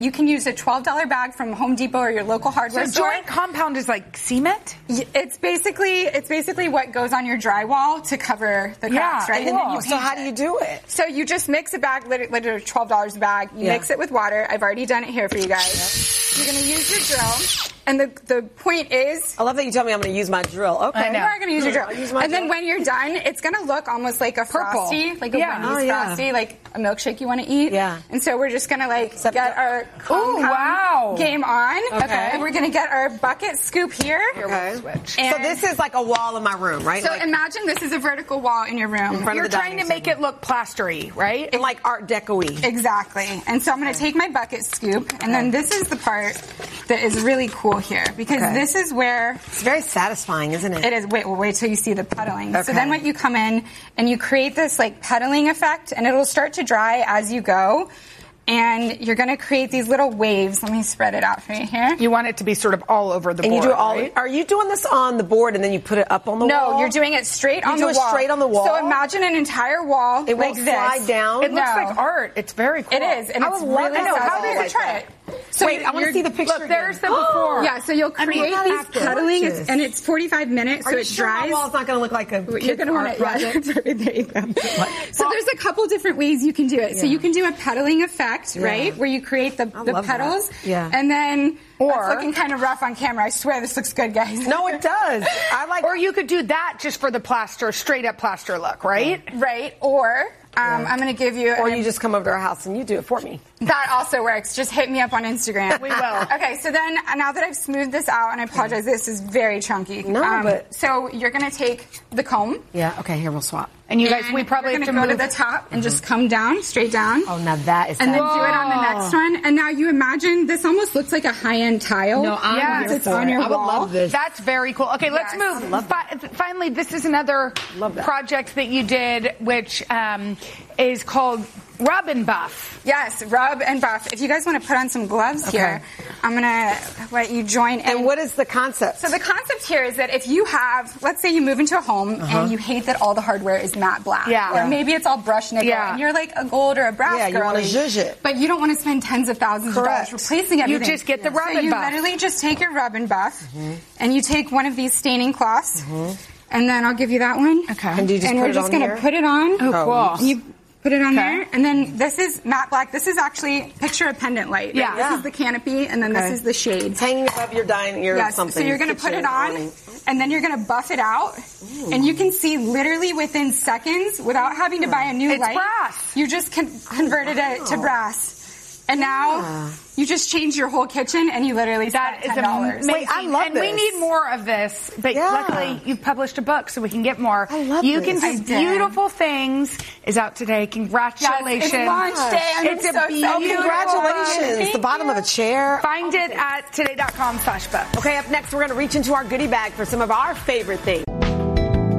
You can use a $12 bag from Home Depot or your local hardware store. Joint compound is like cement? It's basically what goes on your drywall to cover the cracks, right? Cool. And then So how do you do it? So you just mix a bag, literally $12 a bag. You mix it with water. I've already done it here for you guys. You're going to use your drill. And the point is... I love that you tell me I'm going to use my drill. Okay. You are going to use your drill. Use my and drill. then when you're done, it's going to look almost like a Frosty, like a Wendy's Frosty, like a milkshake you want to eat. Yeah. And so we're just going to get our game on. Okay. And we're going to get our bucket scoop here. Okay. Switch. So this is like a wall in my room, right? So like, imagine this is a vertical wall in your room. in front You're of the trying to make it look plastery, right? and like Art Deco-y. Exactly. And so I'm going to take my bucket scoop, and then this is the part that is really cool here, because this is where... It's very satisfying, isn't it? It is. Wait till you see the pedaling. Okay. So then what you come in, and you create this like pedaling effect, and it'll start to dry as you go. And you're going to create these little waves. Let me spread it out for you here. You want it to be sort of all over the board, you do it all. right? Are you doing this on the board and then you put it up on the wall? No, you're doing it straight on the wall. You do it straight on the wall? So imagine an entire wall It like won't this. slide down? It looks like art. It's very cool. It is, and it's really How satisfying. did it Try it. So Wait, I want to see the picture. Look, there's the before. Yeah, so you'll create these pedaling, and it's 45 minutes, so Are you it sure dries. my wall's not going to look like a You're going to want to, there you go. So there's a couple different ways you can do it. So you can do a pedaling effect, right, where you create the pedals, and then it's looking kind of rough on camera. I swear this looks good, guys. No, it does. I like. Or you could do that just for the plaster, straight up plaster look, right? Right, or I'm going to give you... Or you just come over to our house and you do it for me. That also works. Just hit me up on Instagram. We will. Okay, so then now that I've smoothed this out, and I apologize, this is very chunky. No, but... So you're going to take the comb. Yeah, okay, here, we'll swap. And you guys, we probably have to go move to the top and just come down, straight down. Oh, now that is... And then do it on the next one. And now you imagine this almost looks like a high-end tile. No, I'm it's on your wall. I would love this. That's very cool. Okay, let's move. Finally, this is another project that you did, which is called Rub and Buff. Yes, rub and buff. If you guys want to put on some gloves here, I'm going to let you join in. And what is the concept? So the concept here is that if you have, let's say you move into a home and you hate that all the hardware is matte black. Or maybe it's all brushed nickel and you're like a gold or a brass girl. Yeah, you want to zhuzh it. But you don't want to spend tens of thousands of dollars replacing everything. You just get the rub and buff. So you literally just take your rub and buff and you take one of these staining cloths and then I'll give you that one. Okay. And do you just and put we're it just on going here? to put it on. Oh, cool. You put it on there, and then this is matte black. This is actually picture a pendant light. Yeah. This is the canopy, and then this is the shade. It's hanging above your dining or something. So you're going to put it on, and then you're going to buff it out, and you can see literally within seconds, without having to buy a new light, brass. you just converted it to brass. And now you just change your whole kitchen, and you literally spent $10. Wait, I love and this. we need more of this, but luckily you've published a book, so we can get more. I love You this. Can do Beautiful Things is out today. Congratulations. Yes, it's launch day. It's a beautiful Congratulations. The bottom of a chair. Find it at today.com/book. Okay, up next, we're going to reach into our goodie bag for some of our favorite things.